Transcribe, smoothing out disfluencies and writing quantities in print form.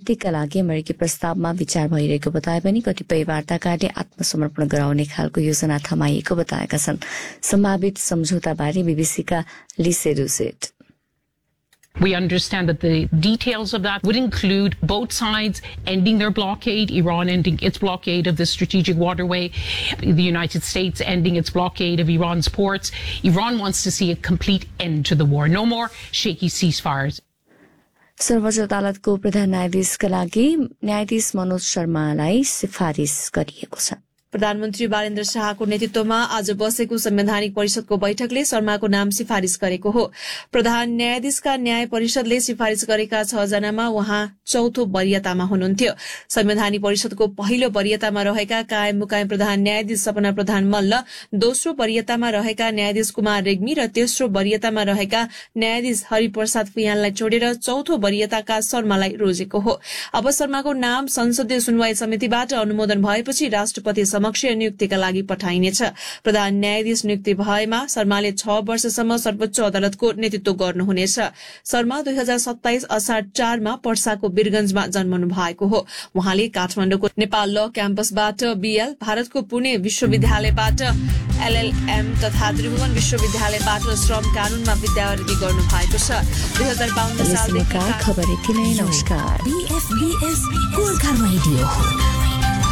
नियुक्तिका लागि अमेरिकी प्रस्तावमा विचार भइरहेको बताए पनि कतिपय वार्ताकारले आत्मसमर्पण गराउने खालको योजना थमाइएको बताएका छन्। सम्भावित सम्झौताबारे बीबीसीका लिसे रुसेट। We understand that the details of that would include both sides ending their blockade, Iran ending its blockade of the strategic waterway, the United States ending its blockade of Iran's ports. Iran wants to see a complete end to the war. No more shaky ceasefires. सर्वोच्च अदालतको प्रधान न्यायाधीशका लागि न्यायाधीश मनोज शर्मालाई सिफारिस गरिएको छ। प्रधानमन्त्री बालेन्द्र शाहको नेतृत्वमा आज बसेको संवैधानिक परिषदको बैठकले शर्माको नाम सिफारिस गरेको हो। प्रधान न्यायाधीशका न्याय परिषदले सिफारिस गरेका 6 जनामा उहाँ चौथो वरियतामा हुनुहुन्थ्यो। संवैधानिक परिषदको पहिलो वरियतामा रहेका कायम मुकायम प्रधान न्यायाधीश सपना प्रधान मल्ल, दोस्रो वरियतामा रहेका न्यायाधीश कुमार रेग्मी र तेस्रो वरियतामा रहेका न्यायाधीश हरिप्रसाद फुयानलाई छोडेर चौथो वरियताका शर्मालाई रोजेको हो। अब शर्माको नाम संसदीय सुनवाई समितिबाट अनुमोदन भएपछि राष्ट्रपति समक्ष नियुक्तिका लागि पठाइनेछ। प्रधान न्यायाधीश नियुक्ति भएमा शर्माले 6 वर्षसम्म सर्वोच्च अदालतको नेतृत्व गर्नुहुनेछ। शर्मा 2027 असार 4 मा पर्साको वीरगंजमा जन्मनु भएको हो। उहाँले काठमाडौँको नेपाल ल क्याम्पसबाट बीएल, भारतको पुणे विश्वविद्यालयबाट एलएलएम तथा त्रिभुवन विश्वविद्यालयबाट श्रम कानूनमा विद्यावृत्ति गर्नु भएको छ। 2052 सालदेखि खबर यति नै। नमस्कार। BFBS Gorkha radio.